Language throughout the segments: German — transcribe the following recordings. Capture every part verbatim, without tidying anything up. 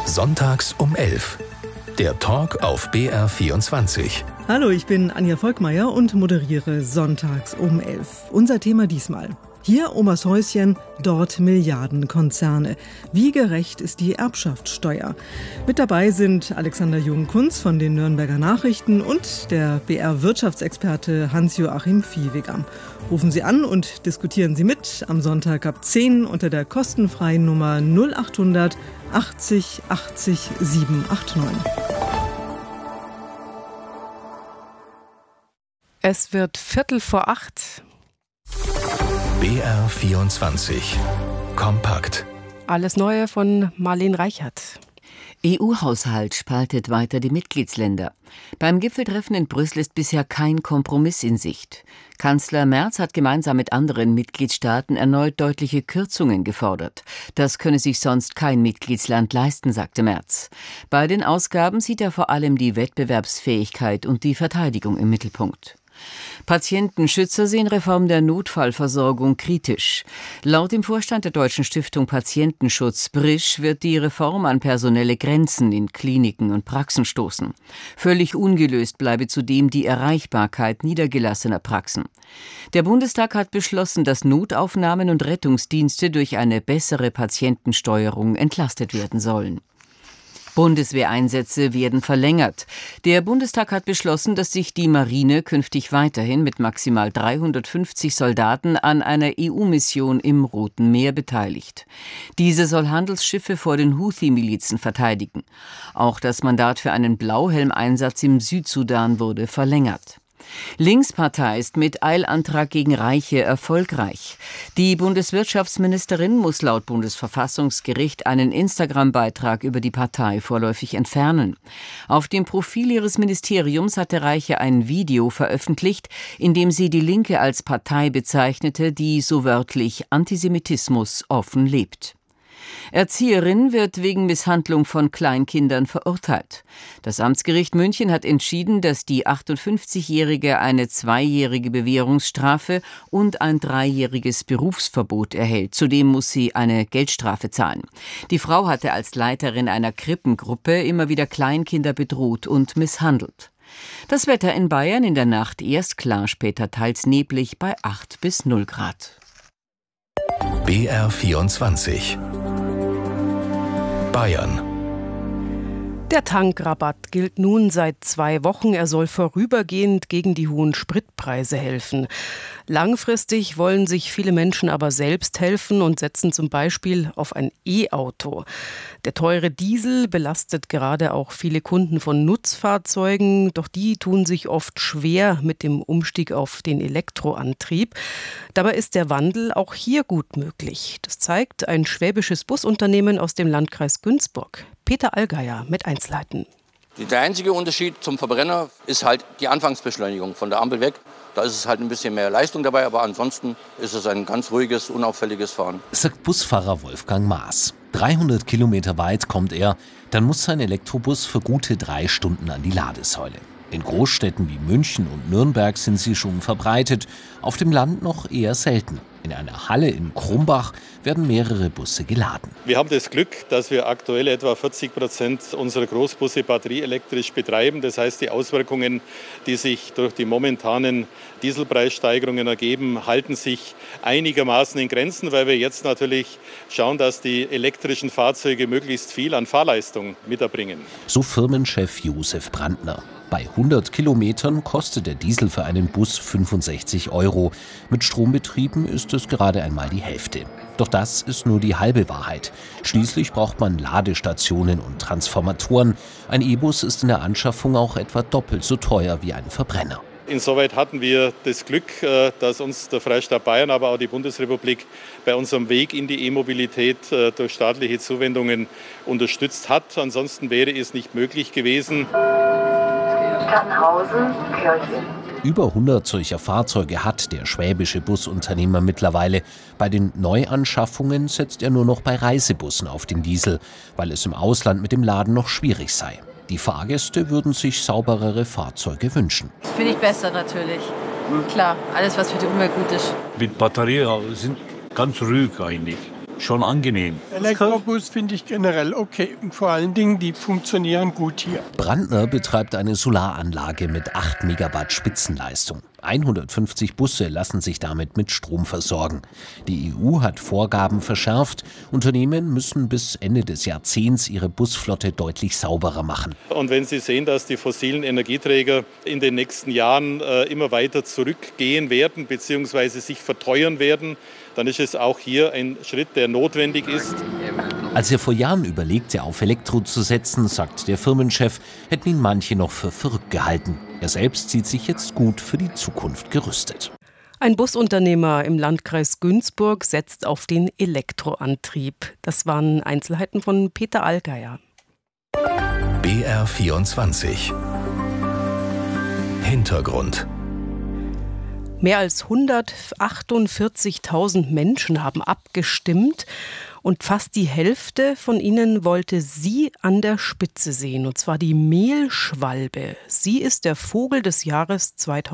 Sonntags um elf. Der Talk auf B R vierundzwanzig. Hallo, ich bin Anja Volkmeier und moderiere Sonntags um elf. Unser Thema diesmal: hier Omas Häuschen, dort Milliardenkonzerne. Wie gerecht ist die Erbschaftssteuer? Mit dabei sind Alexander Jung-Kunz von den Nürnberger Nachrichten und der B R-Wirtschaftsexperte Hans-Joachim Viehweger. Rufen Sie an und diskutieren Sie mit am Sonntag ab zehn unter der kostenfreien Nummer null achthundert achtzig achtzig siebenhundertneunundachtzig. Es wird Viertel vor acht. B R vierundzwanzig. Kompakt. Alles Neue von Marlene Reichert. E U-Haushalt spaltet weiter die Mitgliedsländer. Beim Gipfeltreffen in Brüssel ist bisher kein Kompromiss in Sicht. Kanzler Merz hat gemeinsam mit anderen Mitgliedstaaten erneut deutliche Kürzungen gefordert. Das könne sich sonst kein Mitgliedsland leisten, sagte Merz. Bei den Ausgaben sieht er vor allem die Wettbewerbsfähigkeit und die Verteidigung im Mittelpunkt. Patientenschützer sehen Reform der Notfallversorgung kritisch. Laut dem Vorstand der Deutschen Stiftung Patientenschutz Brisch wird die Reform an personelle Grenzen in Kliniken und Praxen stoßen. Völlig ungelöst bleibe zudem die Erreichbarkeit niedergelassener Praxen. Der Bundestag hat beschlossen, dass Notaufnahmen und Rettungsdienste durch eine bessere Patientensteuerung entlastet werden sollen. Bundeswehreinsätze werden verlängert. Der Bundestag hat beschlossen, dass sich die Marine künftig weiterhin mit maximal dreihundertfünfzig Soldaten an einer E U-Mission im Roten Meer beteiligt. Diese soll Handelsschiffe vor den Houthi-Milizen verteidigen. Auch das Mandat für einen Blauhelm-Einsatz im Südsudan wurde verlängert. Linkspartei ist mit Eilantrag gegen Reiche erfolgreich. Die Bundeswirtschaftsministerin muss laut Bundesverfassungsgericht einen Instagram-Beitrag über die Partei vorläufig entfernen. Auf dem Profil ihres Ministeriums hatte Reiche ein Video veröffentlicht, in dem sie die Linke als Partei bezeichnete, die so wörtlich Antisemitismus offen lebt. Erzieherin wird wegen Misshandlung von Kleinkindern verurteilt. Das Amtsgericht München hat entschieden, dass die achtundfünfzigjährige eine zweijährige Bewährungsstrafe und ein dreijähriges Berufsverbot erhält. Zudem muss sie eine Geldstrafe zahlen. Die Frau hatte als Leiterin einer Krippengruppe immer wieder Kleinkinder bedroht und misshandelt. Das Wetter in Bayern: in der Nacht erst klar, später teils neblig bei acht bis null Grad. B R vierundzwanzig. Bayern. Der Tankrabatt gilt nun seit zwei Wochen. Er soll vorübergehend gegen die hohen Spritpreise helfen. Langfristig wollen sich viele Menschen aber selbst helfen und setzen zum Beispiel auf ein E-Auto. Der teure Diesel belastet gerade auch viele Kunden von Nutzfahrzeugen, doch die tun sich oft schwer mit dem Umstieg auf den Elektroantrieb. Dabei ist der Wandel auch hier gut möglich. Das zeigt ein schwäbisches Busunternehmen aus dem Landkreis Günzburg. Peter Allgeier mit Einzelheiten. Der einzige Unterschied zum Verbrenner ist halt die Anfangsbeschleunigung von der Ampel weg. Da ist es halt ein bisschen mehr Leistung dabei, aber ansonsten ist es ein ganz ruhiges, unauffälliges Fahren. Sagt Busfahrer Wolfgang Maas. dreihundert Kilometer weit kommt er, dann muss sein Elektrobus für gute drei Stunden an die Ladesäule. In Großstädten wie München und Nürnberg sind sie schon verbreitet, auf dem Land noch eher selten. In einer Halle in Krumbach werden mehrere Busse geladen. Wir haben das Glück, dass wir aktuell etwa vierzig Prozent unserer Großbusse batterieelektrisch betreiben. Das heißt, die Auswirkungen, die sich durch die momentanen Dieselpreissteigerungen ergeben, halten sich einigermaßen in Grenzen, weil wir jetzt natürlich schauen, dass die elektrischen Fahrzeuge möglichst viel an Fahrleistung mit erbringen. So Firmenchef Josef Brandner. Bei hundert Kilometern kostet der Diesel für einen Bus fünfundsechzig Euro. Mit Strom betrieben ist es gerade einmal die Hälfte. Doch das ist nur die halbe Wahrheit. Schließlich braucht man Ladestationen und Transformatoren. Ein E-Bus ist in der Anschaffung auch etwa doppelt so teuer wie ein Verbrenner. Insoweit hatten wir das Glück, dass uns der Freistaat Bayern, aber auch die Bundesrepublik bei unserem Weg in die E-Mobilität durch staatliche Zuwendungen unterstützt hat. Ansonsten wäre es nicht möglich gewesen. Stadthausen, Kirchen. Über hundert solcher Fahrzeuge hat der schwäbische Busunternehmer mittlerweile. Bei den Neuanschaffungen setzt er nur noch bei Reisebussen auf den Diesel, weil es im Ausland mit dem Laden noch schwierig sei. Die Fahrgäste würden sich sauberere Fahrzeuge wünschen. Das finde ich besser natürlich. Klar, alles was für die Umwelt gut ist. Mit Batterie sind ganz ruhig eigentlich. schon angenehm. Elektrobus finde ich generell okay und vor allen Dingen, die funktionieren gut hier. Brandner betreibt eine Solaranlage mit acht Megawatt Spitzenleistung. hundertfünfzig Busse lassen sich damit mit Strom versorgen. Die E U hat Vorgaben verschärft. Unternehmen müssen bis Ende des Jahrzehnts ihre Busflotte deutlich sauberer machen. Und wenn Sie sehen, dass die fossilen Energieträger in den nächsten Jahren äh, immer weiter zurückgehen werden bzw. sich verteuern werden, dann ist es auch hier ein Schritt, der notwendig ist. Als er vor Jahren überlegte, auf Elektro zu setzen, sagt der Firmenchef, hätten ihn manche noch für verrückt gehalten. Er selbst sieht sich jetzt gut für die Zukunft gerüstet. Ein Busunternehmer im Landkreis Günzburg setzt auf den Elektroantrieb. Das waren Einzelheiten von Peter Allgeier. B R vierundzwanzig. Hintergrund. Mehr als hundertachtundvierzigtausend Menschen haben abgestimmt und fast die Hälfte von ihnen wollte sie an der Spitze sehen, und zwar die Mehlschwalbe. Sie ist der Vogel des Jahres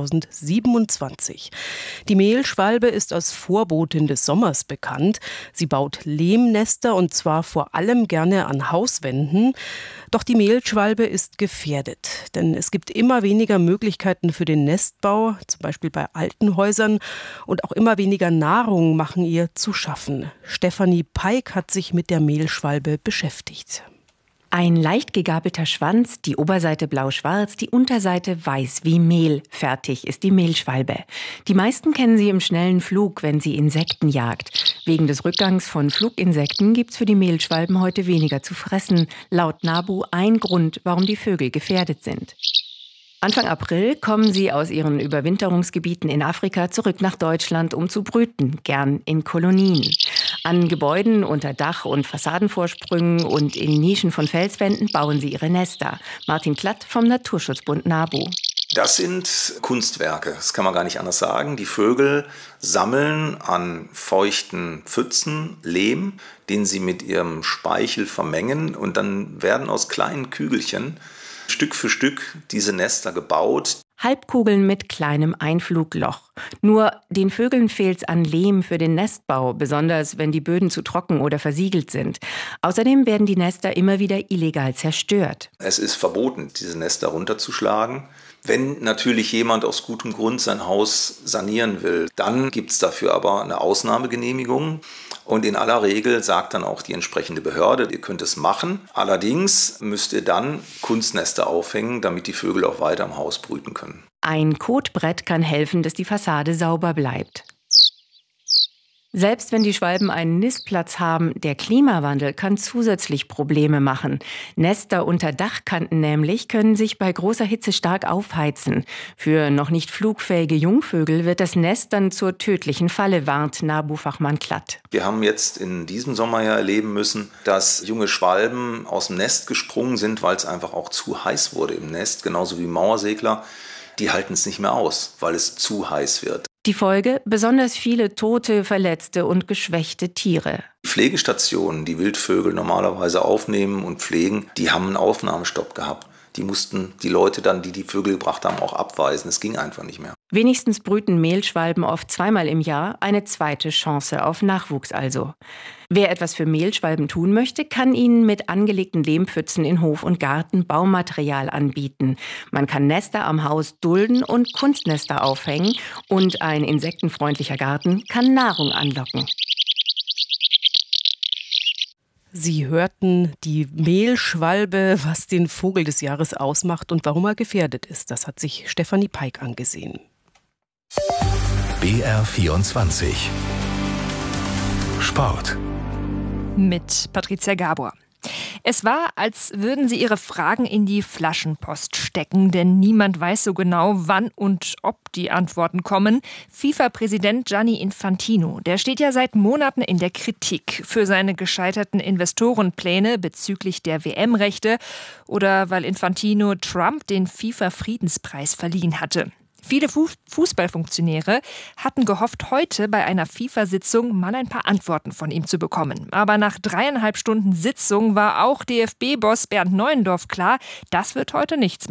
zweitausendsiebenundzwanzig. Die Mehlschwalbe ist als Vorbotin des Sommers bekannt. Sie baut Lehmnester und zwar vor allem gerne an Hauswänden. Doch die Mehlschwalbe ist gefährdet, denn es gibt immer weniger Möglichkeiten für den Nestbau, zum Beispiel bei alten Häusern, und auch immer weniger Nahrung machen ihr zu schaffen. Stefanie Peik hat sich mit der Mehlschwalbe beschäftigt. Ein leicht gegabelter Schwanz, die Oberseite blau-schwarz, die Unterseite weiß wie Mehl. Fertig ist die Mehlschwalbe. Die meisten kennen sie im schnellen Flug, wenn sie Insekten jagt. Wegen des Rückgangs von Fluginsekten gibt's für die Mehlschwalben heute weniger zu fressen. Laut NABU ein Grund, warum die Vögel gefährdet sind. Anfang April kommen sie aus ihren Überwinterungsgebieten in Afrika zurück nach Deutschland, um zu brüten, gern in Kolonien. An Gebäuden unter Dach- und Fassadenvorsprüngen und in Nischen von Felswänden bauen sie ihre Nester. Martin Klatt vom Naturschutzbund NABU. Das sind Kunstwerke, das kann man gar nicht anders sagen. Die Vögel sammeln an feuchten Pfützen Lehm, den sie mit ihrem Speichel vermengen, und dann werden aus kleinen Kügelchen Stück für Stück diese Nester gebaut. Halbkugeln mit kleinem Einflugloch. Nur den Vögeln fehlt's an Lehm für den Nestbau, besonders wenn die Böden zu trocken oder versiegelt sind. Außerdem werden die Nester immer wieder illegal zerstört. Es ist verboten, diese Nester runterzuschlagen. Wenn natürlich jemand aus gutem Grund sein Haus sanieren will, dann gibt es dafür aber eine Ausnahmegenehmigung. Und in aller Regel sagt dann auch die entsprechende Behörde, ihr könnt es machen. Allerdings müsst ihr dann Kunstnester aufhängen, damit die Vögel auch weiter im Haus brüten können. Ein Kotbrett kann helfen, dass die Fassade sauber bleibt. Selbst wenn die Schwalben einen Nistplatz haben, der Klimawandel kann zusätzlich Probleme machen. Nester unter Dachkanten nämlich können sich bei großer Hitze stark aufheizen. Für noch nicht flugfähige Jungvögel wird das Nest dann zur tödlichen Falle, warnt NABU-Fachmann Klatt. Wir haben jetzt in diesem Sommer ja erleben müssen, dass junge Schwalben aus dem Nest gesprungen sind, weil es einfach auch zu heiß wurde im Nest, genauso wie Mauersegler. Die halten es nicht mehr aus, weil es zu heiß wird. Die Folge? Besonders viele tote, verletzte und geschwächte Tiere. Pflegestationen, die Wildvögel normalerweise aufnehmen und pflegen, die haben einen Aufnahmestopp gehabt. Die mussten die Leute dann, die die Vögel gebracht haben, auch abweisen. Es ging einfach nicht mehr. Wenigstens brüten Mehlschwalben oft zweimal im Jahr, eine zweite Chance auf Nachwuchs also. Wer etwas für Mehlschwalben tun möchte, kann ihnen mit angelegten Lehmpfützen in Hof und Garten Baumaterial anbieten. Man kann Nester am Haus dulden und Kunstnester aufhängen, und ein insektenfreundlicher Garten kann Nahrung anlocken. Sie hörten die Mehlschwalbe, was den Vogel des Jahres ausmacht und warum er gefährdet ist. Das hat sich Stefanie Peik angesehen. B R vierundzwanzig. Sport. Mit Patricia Gabor. Es war, als würden sie ihre Fragen in die Flaschenpost stecken, denn niemand weiß so genau, wann und ob die Antworten kommen. FIFA-Präsident Gianni Infantino, der steht ja seit Monaten in der Kritik für seine gescheiterten Investorenpläne bezüglich der W M-Rechte oder weil Infantino Trump den FIFA-Friedenspreis verliehen hatte. Viele Fußballfunktionäre hatten gehofft, heute bei einer FIFA-Sitzung mal ein paar Antworten von ihm zu bekommen. Aber nach dreieinhalb Stunden Sitzung war auch D F B-Boss Bernd Neuendorf klar, das wird heute nichts mehr.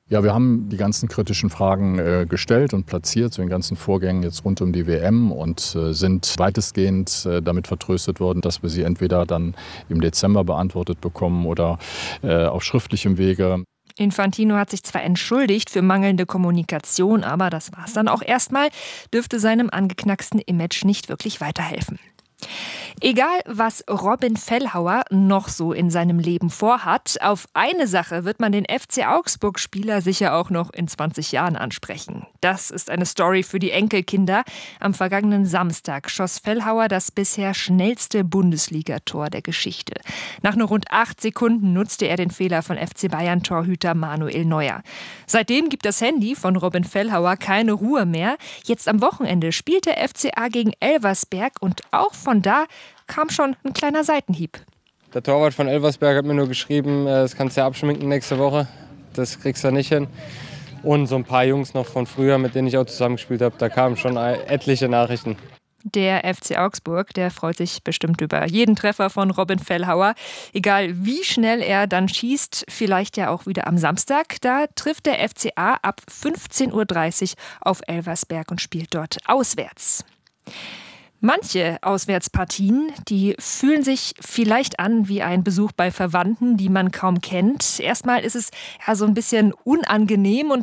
Ja, wir haben die ganzen kritischen Fragen äh, gestellt und platziert zu den ganzen Vorgängen jetzt rund um die W M und äh, sind weitestgehend äh, damit vertröstet worden, dass wir sie entweder dann im Dezember beantwortet bekommen oder äh, auf schriftlichem Wege. Infantino hat sich zwar entschuldigt für mangelnde Kommunikation, aber das war's dann auch erstmal, dürfte seinem angeknacksten Image nicht wirklich weiterhelfen. Egal, was Robin Fellhauer noch so in seinem Leben vorhat, auf eine Sache wird man den F C Augsburg-Spieler sicher auch noch in zwanzig Jahren ansprechen. Das ist eine Story für die Enkelkinder. Am vergangenen Samstag schoss Fellhauer das bisher schnellste Bundesligator der Geschichte. Nach nur rund acht Sekunden nutzte er den Fehler von F C Bayern-Torhüter Manuel Neuer. Seitdem gibt das Handy von Robin Fellhauer keine Ruhe mehr. Jetzt am Wochenende spielt der F C A gegen Elversberg und auch von da kam schon ein kleiner Seitenhieb. Der Torwart von Elversberg hat mir nur geschrieben, das kannst du ja abschminken nächste Woche. Das kriegst du nicht hin. Und so ein paar Jungs noch von früher, mit denen ich auch zusammengespielt habe, da kamen schon etliche Nachrichten. Der F C Augsburg, der freut sich bestimmt über jeden Treffer von Robin Fellhauer. Egal wie schnell er dann schießt, vielleicht ja auch wieder am Samstag. Da trifft der F C A ab fünfzehn Uhr dreißig auf Elversberg und spielt dort auswärts. Manche Auswärtspartien, die fühlen sich vielleicht an wie ein Besuch bei Verwandten, die man kaum kennt. Erstmal ist es ja so ein bisschen unangenehm und